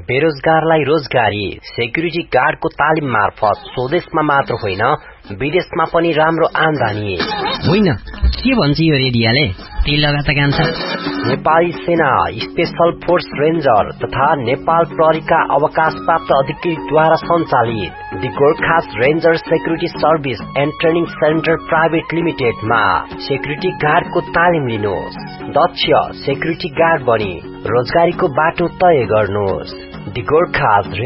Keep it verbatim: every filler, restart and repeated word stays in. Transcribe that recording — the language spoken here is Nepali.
बेरोजगारलाई रोजगारी। सेक्युरिटी गार्डको तालिम मार्फत स्वदेशमा मात्र होइन विदेशमा पनि राम्रो आम्दानी। होइन के भन्छ यो रेडियाले? त्यही लगाता कान्छ। नेपाली सेना, स्पेशल फोर्स रेन्जर तथा नेपाल प्रहरीका अवकाशप्राप्त अधिकृतद्वारा सञ्चालित the Gorkhas ranger security service and training centre private लिमिटेडमा security गार्डको तालिम लिनुहोस्। दक्ष सेक्युरिटी गार्ड बनी रोजगारीको बाटो तय गर्नुहोस्। The Gorkhas